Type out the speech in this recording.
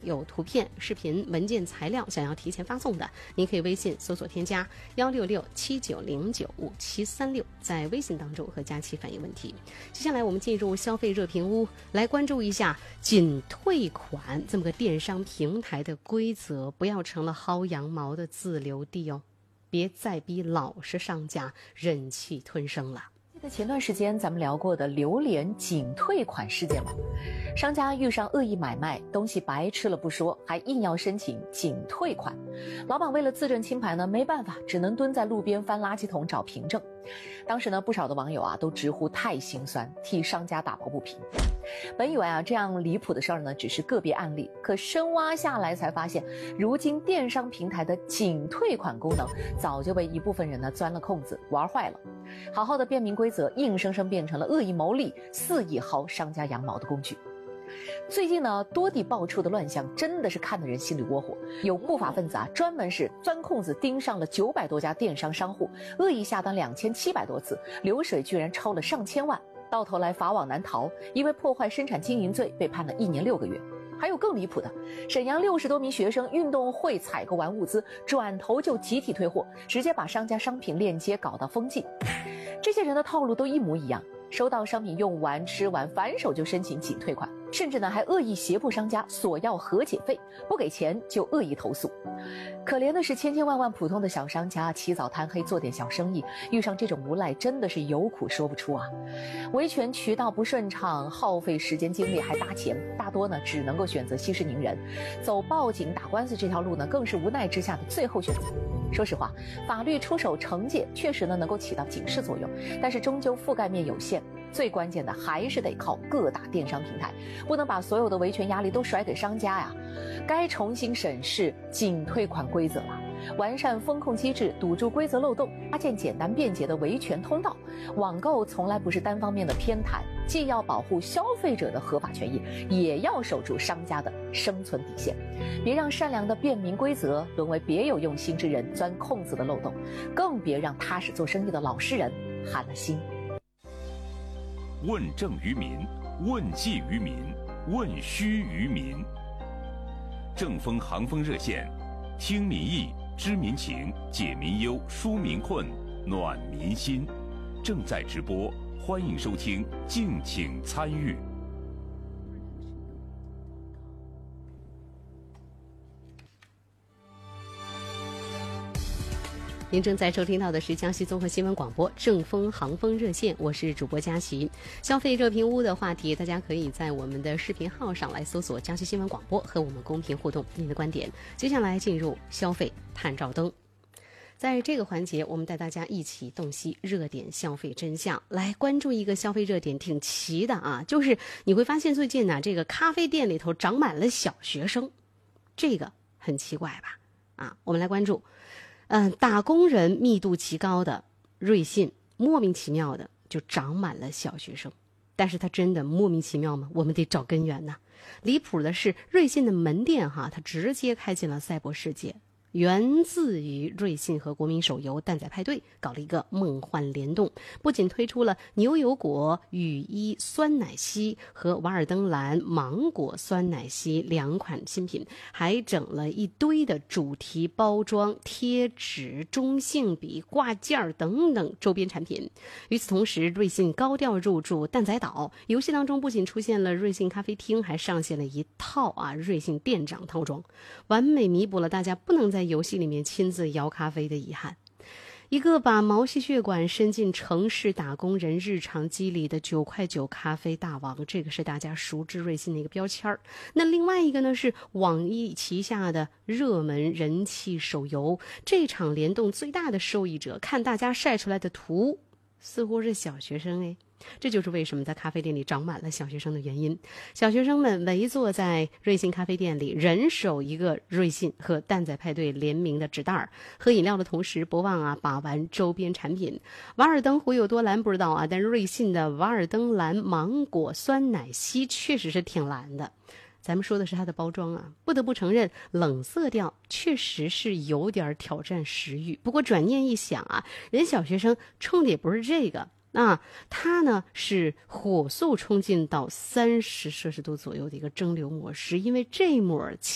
有图片、视频、文件、材料想要提前发送的，您可以微信搜索添加16679095736，在微信当中和佳期反映问题。接下来我们进入消费热评屋，来关注一下仅退款这么个电商平台的规则，不要成了薅羊毛的自留地哦，别再逼老实商家忍气吞声了。 记得前段时间咱们聊过的榴莲仅退款事件吗？商家遇上恶意买卖，东西白吃了不说，还硬要申请仅退款。老板为了自证清白呢，没办法，只能蹲在路边翻垃圾桶找凭证。当时呢，不少的网友都直呼太心酸，替商家打抱不平。本以为这样离谱的事儿呢只是个别案例，可深挖下来才发现，如今电商平台的仅退款功能早就被一部分人呢钻了空子玩坏了。好好的便民规则硬生生变成了恶意牟利、肆意薅商家羊毛的工具。最近呢，多地爆出的乱象真的是看得人心里窝火。有不法分子专门是钻空子盯上了900多家电商商户，恶意下单2700多次，流水居然超了上千万，到头来法网难逃，因为破坏生产经营罪被判了1年6个月。还有更离谱的，沈阳60多名学生运动会采购完物资，转头就集体退货，直接把商家商品链接搞到封禁。这些人的套路都一模一样，收到商品用完吃完，反手就申请仅退款，甚至呢还恶意胁迫商家索要和解费，不给钱就恶意投诉。可怜的是千千万万普通的小商家，起早贪黑做点小生意，遇上这种无赖真的是有苦说不出啊。维权渠道不顺畅，耗费时间精力还搭钱，大多呢只能够选择息事宁人，走报警打官司这条路呢更是无奈之下的最后选择。说实话，法律出手惩戒确实呢能够起到警示作用，但是终究覆盖面有限，最关键的还是得靠各大电商平台，不能把所有的维权压力都甩给商家呀。该重新审视仅退款规则了，完善风控机制，堵住规则漏洞，搭建简单便捷的维权通道。网购从来不是单方面的偏袒，既要保护消费者的合法权益，也要守住商家的生存底线。别让善良的便民规则沦为别有用心之人钻空子的漏洞，更别让踏实做生意的老实人寒了心。 问政于民，问计于民，问需于民。正风行风热线，听民意，知民情，解民忧，纾民困，暖民心。正在直播，欢迎收听，敬请参与。 您正在收听到的是江西综合新闻广播正风行风热线，我是主播佳琪。消费热评屋的话题，大家可以在我们的视频号上来搜索江西新闻广播，和我们公屏互动您的观点。接下来进入消费探照灯，在这个环节，我们带大家一起洞悉热点消费真相，来关注一个消费热点挺奇的就是你会发现最近这个咖啡店里头长满了小学生，这个很奇怪吧？我们来关注。打工人密度极高的瑞幸，莫名其妙的就长满了小学生。但是它真的莫名其妙吗？我们得找根源呢。离谱的是，瑞幸的门店它直接开进了赛博世界。源自于瑞幸和国民手游蛋仔派对搞了一个梦幻联动，不仅推出了牛油果羽衣酸奶昔和瓦尔登蓝芒果酸奶昔2款新品，还整了一堆的主题包装、贴纸、中性笔、挂件等等周边产品。与此同时，瑞幸高调入驻蛋仔岛游戏当中，不仅出现了瑞幸咖啡厅，还上线了一套瑞幸店长套装，完美弥补了大家不能在游戏里面亲自摇咖啡的遗憾。一个把毛细血管伸进城市打工人日常机里的9块9咖啡大王，这个是大家熟知瑞幸的一个标签。那另外一个呢，是网易旗下的热门人气手游，这场联动最大的受益者，看大家晒出来的图似乎是小学生这就是为什么在咖啡店里长满了小学生的原因。小学生们围坐在瑞幸咖啡店里，人手一个瑞幸和蛋仔派对联名的纸袋，喝饮料的同时不忘把玩周边产品。瓦尔登湖有多蓝不知道但瑞幸的瓦尔登蓝芒果酸奶昔确实是挺蓝的。咱们说的是它的包装不得不承认冷色调确实是有点挑战食欲。不过转念一想人小学生冲的也不是这个，它呢是火速冲进到30摄氏度左右的一个蒸馏模式，因为这一抹